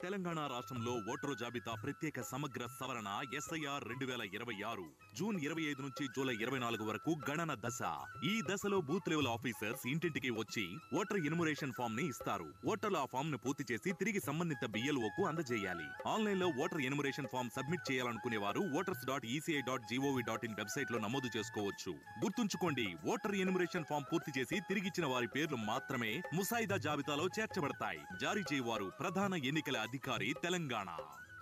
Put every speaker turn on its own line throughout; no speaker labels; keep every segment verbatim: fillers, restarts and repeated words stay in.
తెలంగాణ రాష్ట్రంలో ఓటరు జాబితా ప్రత్యేక సమగ్ర సవరణ ఎస్ఐఆర్ రెండు వేల ఇరవై ఆరు జూన్ ఇరవై ఐదు నుంచి జూలై ఇరవై నాలుగు వరకు గణన దశ. ఈ దశలో బూత్ లెవెల్ ఆఫీసర్స్ ఇంటింటికి వచ్చి ఓటర్ ఎన్యుమరేషన్ ఫామ్ ని ఇస్తారు. ఓటర్లు ఆ ఫామ్ ను పూర్తి చేసి తిరిగి సంబంధిత బిఎల్ఓకు అందజేయాలి. ఆన్లైన్ లో ఓటర్ ఎన్యుమరేషన్ ఫామ్ సబ్మిట్ చేయాలనుకునే వారు voters dot ECI dot GOV dot in website లో నమోదు చేసుకోవచ్చు. గుర్తుంచుకోండి, ఓటర్ ఎన్యుమరేషన్ ఫామ్ పూర్తి చేసి తిరిగిచ్చిన వారి పేర్లు మాత్రమే ముసాయిదా జాబితాలో చేర్చబడతాయి. జారీ చేయవారు ప్రధాన ఎన్నికల అధికారి తెలంగాణ.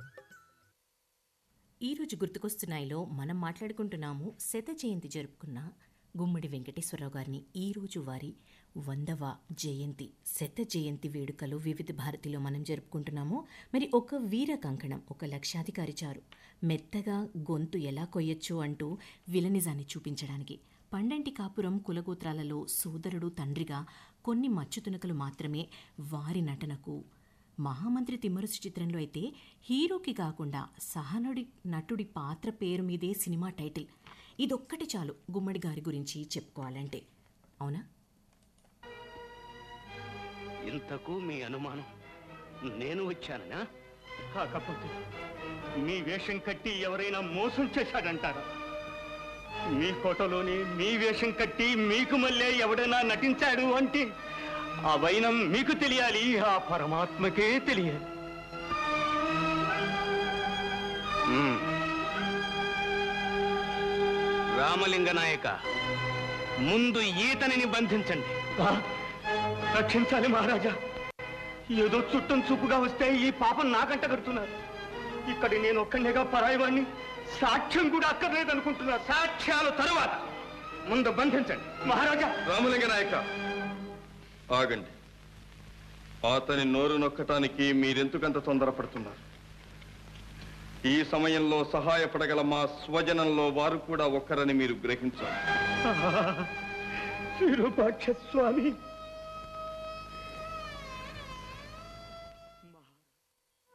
ఈరోజు గుర్తుకొస్తున్నాయిలో మనం మాట్లాడుకుంటున్నాము శత జయంతి జరుపుకున్న గుమ్మడి వెంకటేశ్వరరావు గారిని. ఈరోజు వారి వందవ జయంతి, శత జయంతి వేడుకలు వివిధ భారతిలో మనం జరుపుకుంటున్నాము. మరి ఒక వీర కంకణం, ఒక లక్షాధికారి చారు మెత్తగా గొంతు ఎలా కొయ్యొచ్చు అంటూ విలనిజాన్ని చూపించడానికి పండంటి కాపురం కులగోత్రాలలో సోదరుడు తండ్రిగా కొన్ని మచ్చుతునకలు మాత్రమే వారి నటనకు. మహామంత్రి తిమ్మరుసు చిత్రంలో అయితే హీరోకి కాకుండా సహనడి నటుడి పాత్ర పేరు మీదే సినిమా టైటిల్. ఇదొక్కటి చాలు గుమ్మడి గారి గురించి చెప్పుకోవాలంటే, అవునా?
ఇంతకు మీ అనుమానం నేను వచ్చానా?
కాకపోతే మీ వేషం కట్టి ఎవరైనా మోసం చేశాడంటారా? మీ ఫోటోలోని మీ వేషం కట్టి మీకు మళ్ళీ ఎవడైనా నటించాడు అంటే ఆ వైనం మీకు తెలియాలి, ఆ పరమాత్మకే తెలియాలి.
రామలింగ నాయక, ముందు ఈతనిని బంధించండి.
రక్షించాలి మహారాజా. ఏదో చుట్టం చూపుగా వస్తే ఈ పాపం నాకంట కడుతున్నారు. ఇక్కడ నేను ఒక్కనేగా పరాయివాణ్ణి, సాక్ష్యం కూడా అక్కర్లేదనుకుంటున్నారు.
సాక్ష్యాలు తరువాత ముందు బంధించండి.
మహారాజా.
రామలింగ నాయక, ఆగండి. అతని నోరు నొక్కటానికి మీరెందుకంత తొందరపడుతున్నారు? ఈ సమయంలో సహాయపడగల మా స్వజనంలో వారు కూడా ఒక్కరని మీరు గ్రహించాలి.
విరూపాక్ష స్వామి,